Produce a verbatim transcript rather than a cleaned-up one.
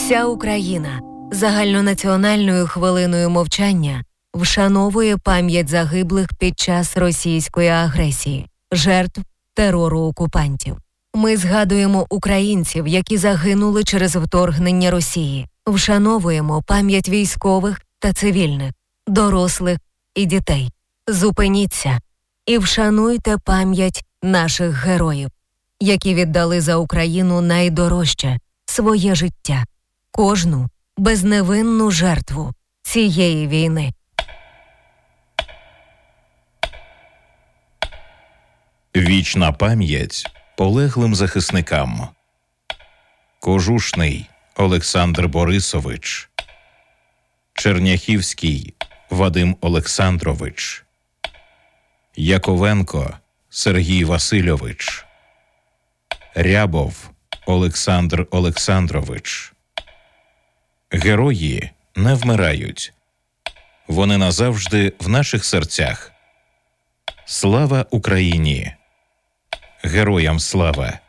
Вся Україна загальнонаціональною хвилиною мовчання вшановує пам'ять загиблих під час російської агресії, жертв терору окупантів. Ми згадуємо українців, які загинули через вторгнення Росії, вшановуємо пам'ять військових та цивільних, дорослих і дітей. Зупиніться і вшануйте пам'ять наших героїв, які віддали за Україну найдорожче – своє життя, кожну безневинну жертву цієї війни. Вічна пам'ять полеглим захисникам. Кожушний Олександр Борисович, Черняхівський Вадим Олександрович, Яковенко Сергій Васильович, Рябов Олександр Олександрович. Герої не вмирають. Вони назавжди в наших серцях. Слава Україні! Героям слава!